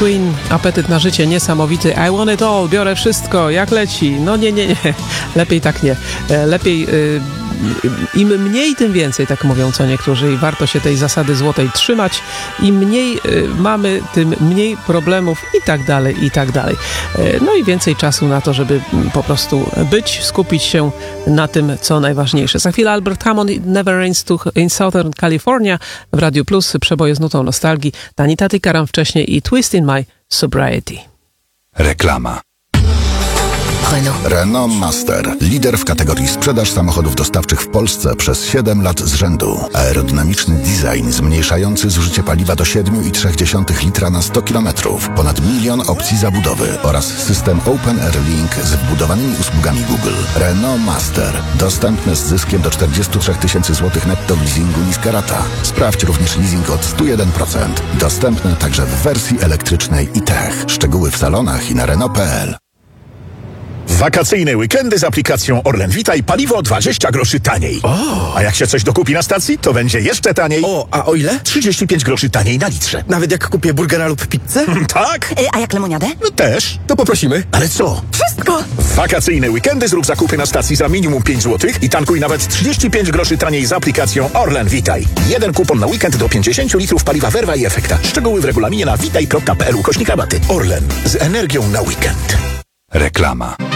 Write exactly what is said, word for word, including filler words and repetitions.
Queen, apetyt na życie niesamowity. I want it all, biorę wszystko, jak leci. No nie, nie, nie, lepiej tak nie. Lepiej y, im mniej, tym więcej, tak mówią co niektórzy i warto się tej zasady złotej trzymać. Im mniej y, mamy, tym mniej problemów i tak dalej, i tak dalej. Y, no i więcej czasu na to, żeby po prostu być, skupić się na tym, co najważniejsze. Za chwilę Albert Hammond, Never Rains to in Southern California w Radio Plus, przeboje z nutą nostalgii. Tanita Tikaram wcześniej i Twist in My Sobriety. Reklama. Renault. Renault Master. Lider w kategorii sprzedaż samochodów dostawczych w Polsce przez siedem lat z rzędu. Aerodynamiczny design zmniejszający zużycie paliwa do siedem przecinek trzy litra na sto kilometrów. Ponad milion opcji zabudowy oraz system Open Air Link z wbudowanymi usługami Google. Renault Master. Dostępne z zyskiem do czterdzieści trzy tysięcy złotych netto w leasingu niska rata. Sprawdź również leasing od sto jeden procent. Dostępne także w wersji elektrycznej i tech. Szczegóły w salonach i na Renault kropka p l. Wakacyjne weekendy z aplikacją Orlen Witaj, paliwo dwadzieścia groszy taniej. O! A jak się coś dokupi na stacji, to będzie jeszcze taniej. O, a o ile? trzydzieści pięć groszy taniej na litrze. Nawet jak kupię burgera lub pizzę? Tak? Y, a jak lemoniadę? No też. To poprosimy. Ale co? Wszystko! W wakacyjne weekendy zrób zakupy na stacji za minimum pięć złotych i tankuj nawet trzydzieści pięć groszy taniej z aplikacją Orlen Witaj. Jeden kupon na weekend do pięćdziesiąt litrów paliwa Verva i Efekta. Szczegóły w regulaminie na witaj kropka p l ukośnik rabaty. Orlen. Z energią na weekend. Reklama.